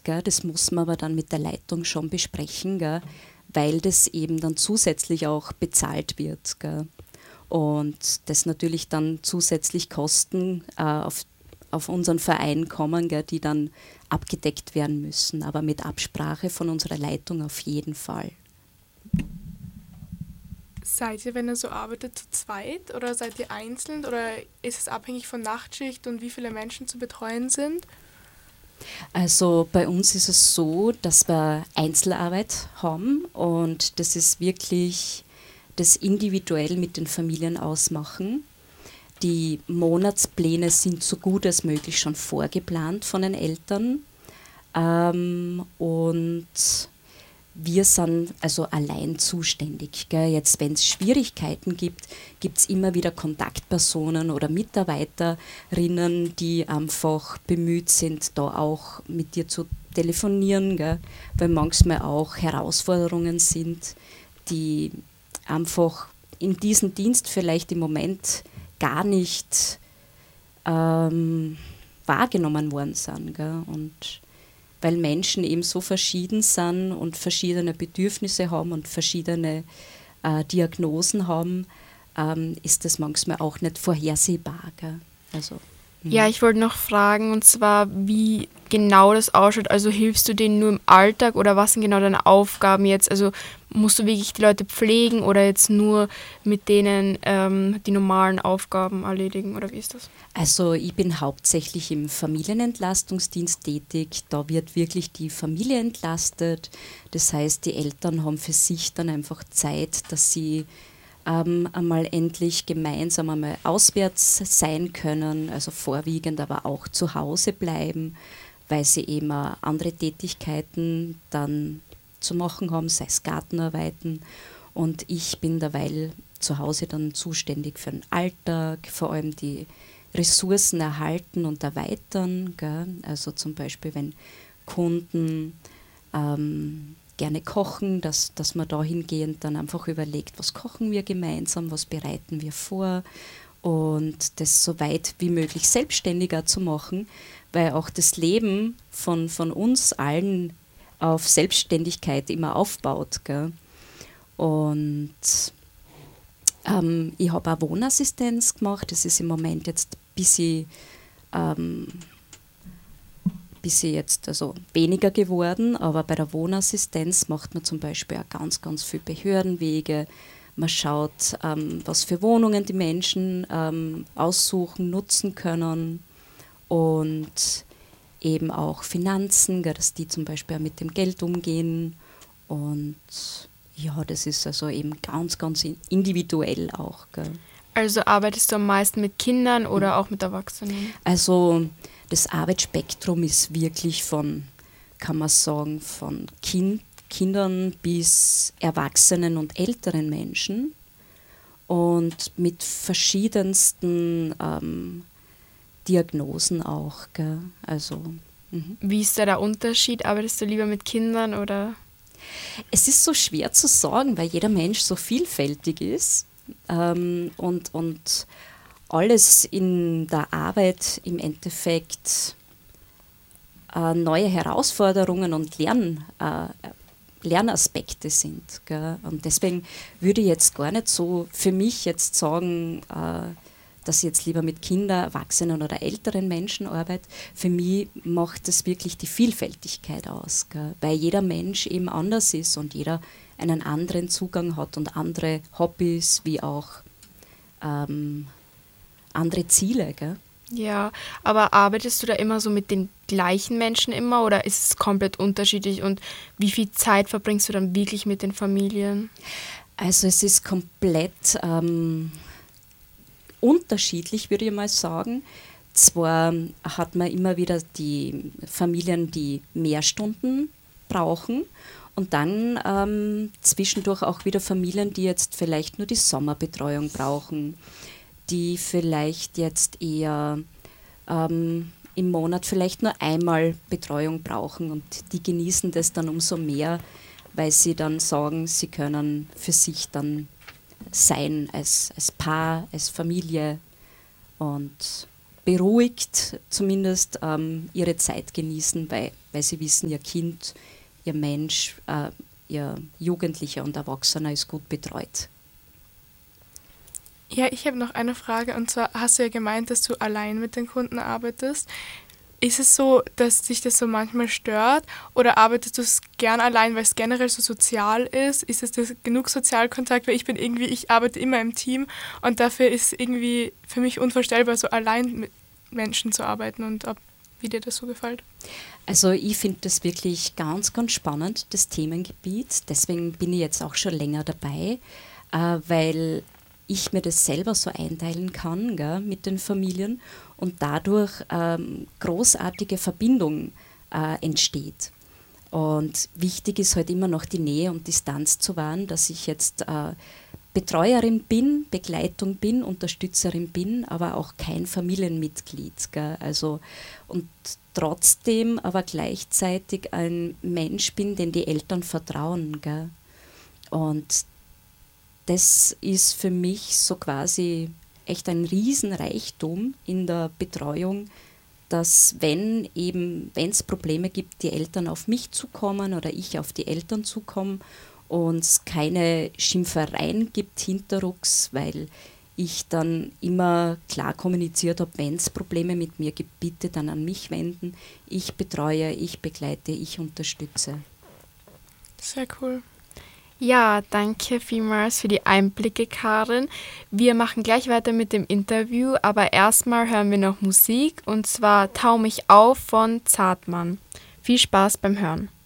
gell? Das muss man aber dann mit der Leitung schon besprechen, gell? Weil das eben dann zusätzlich auch bezahlt wird. Gell? Und das natürlich dann zusätzlich Kosten auf unseren Verein kommen, gell, die dann abgedeckt werden müssen, aber mit Absprache von unserer Leitung auf jeden Fall. Seid ihr, wenn ihr so arbeitet, zu zweit oder seid ihr einzeln oder ist es abhängig von Nachtschicht und wie viele Menschen zu betreuen sind? Also bei uns ist es so, dass wir Einzelarbeit haben und das ist wirklich das individuell mit den Familien ausmachen. Die Monatspläne sind so gut als möglich schon vorgeplant von den Eltern und wir sind also allein zuständig. Gell? Jetzt, wenn es Schwierigkeiten gibt, gibt es immer wieder Kontaktpersonen oder Mitarbeiterinnen, die einfach bemüht sind, da auch mit dir zu telefonieren, gell? Weil manchmal auch Herausforderungen sind, die einfach in diesem Dienst vielleicht im Moment gar nicht wahrgenommen worden sind. Gell? Und weil Menschen eben so verschieden sind und verschiedene Bedürfnisse haben und verschiedene Diagnosen haben, ist das manchmal auch nicht vorhersehbar. Gell? Also, Ja, ich wollte noch fragen, und zwar, wie genau das ausschaut. Also hilfst du denen nur im Alltag oder was sind genau deine Aufgaben jetzt? Also musst du wirklich die Leute pflegen oder jetzt nur mit denen die normalen Aufgaben erledigen oder wie ist das? Also ich bin hauptsächlich im Familienentlastungsdienst tätig. Da wird wirklich die Familie entlastet. Das heißt, die Eltern haben für sich dann einfach Zeit, dass sie einmal endlich gemeinsam einmal auswärts sein können, also vorwiegend aber auch zu Hause bleiben, weil sie eben auch andere Tätigkeiten dann zu machen haben, sei es Gartenarbeiten. Und ich bin derweil zu Hause dann zuständig für den Alltag, vor allem die Ressourcen erhalten und erweitern. Gell? Also zum Beispiel, wenn Kunden gerne kochen, dass man dahingehend dann einfach überlegt, was kochen wir gemeinsam, was bereiten wir vor und das so weit wie möglich selbstständiger zu machen, weil auch das Leben von uns allen auf Selbstständigkeit immer aufbaut. Gell? Und ich habe auch Wohnassistenz gemacht, das ist im Moment jetzt bisschen jetzt also weniger geworden, aber bei der Wohnassistenz macht man zum Beispiel auch ganz, ganz viele Behördenwege. Man schaut, was für Wohnungen die Menschen aussuchen, nutzen können und eben auch Finanzen, gell, dass die zum Beispiel auch mit dem Geld umgehen und ja, das ist also eben ganz, ganz individuell auch. Gell. Also arbeitest du am meisten mit Kindern oder auch mit Erwachsenen? Also das Arbeitsspektrum ist wirklich kann man sagen, von Kindern bis Erwachsenen und älteren Menschen und mit verschiedensten Diagnosen auch. Gell? Also, Wie ist da der Unterschied? Arbeitest du lieber mit Kindern oder? es ist so schwer zu sagen, weil jeder Mensch so vielfältig ist und alles in der Arbeit im Endeffekt neue Herausforderungen und Lernaspekte sind. Gell? Und deswegen würde ich jetzt gar nicht so für mich jetzt sagen, dass ich jetzt lieber mit Kindern, Erwachsenen oder älteren Menschen arbeite. Für mich macht es wirklich die Vielfältigkeit aus, gell? Weil jeder Mensch eben anders ist und jeder einen anderen Zugang hat und andere Hobbys wie auch andere Ziele. Gell? Ja, aber arbeitest du da immer so mit den gleichen Menschen immer oder ist es komplett unterschiedlich und wie viel Zeit verbringst du dann wirklich mit den Familien? Also es ist komplett unterschiedlich, würde ich mal sagen. Zwar hat man immer wieder die Familien, die mehr Stunden brauchen und dann zwischendurch auch wieder Familien, die jetzt vielleicht nur die Sommerbetreuung brauchen, die vielleicht jetzt eher im Monat vielleicht nur einmal Betreuung brauchen und die genießen das dann umso mehr, weil sie dann sagen, sie können für sich dann sein als Paar, als Familie und beruhigt zumindest ihre Zeit genießen, weil sie wissen, ihr Kind, ihr Mensch, ihr Jugendlicher und Erwachsener ist gut betreut. Ja, ich habe noch eine Frage, und zwar hast du ja gemeint, dass du allein mit den Kunden arbeitest. Ist es so, dass dich das so manchmal stört, oder arbeitest du es gern allein, weil es generell so sozial ist? Ist es das genug Sozialkontakt? Weil ich arbeite immer im Team, und dafür ist irgendwie für mich unvorstellbar, so allein mit Menschen zu arbeiten, und wie dir das so gefällt. Also ich finde das wirklich ganz, ganz spannend, das Themengebiet. Deswegen bin ich jetzt auch schon länger dabei, weil ich mir das selber so einteilen kann, gell, mit den Familien, und dadurch großartige Verbindung entsteht. Und wichtig ist halt immer noch die Nähe und Distanz zu wahren, dass ich jetzt Betreuerin bin, Begleitung bin, Unterstützerin bin, aber auch kein Familienmitglied. Gell? Also, und trotzdem aber gleichzeitig ein Mensch bin, den die Eltern vertrauen. Gell? Und das ist für mich so quasi echt ein Riesenreichtum in der Betreuung, dass wenn es Probleme gibt, die Eltern auf mich zukommen oder ich auf die Eltern zukomme und es keine Schimpfereien gibt hinterrucks, weil ich dann immer klar kommuniziert habe, wenn es Probleme mit mir gibt, bitte dann an mich wenden. Ich betreue, ich begleite, ich unterstütze. Sehr cool. Ja, danke vielmals für die Einblicke, Karin. Wir machen gleich weiter mit dem Interview, aber erstmal hören wir noch Musik, und zwar Tau mich auf von Zartmann. Viel Spaß beim Hören.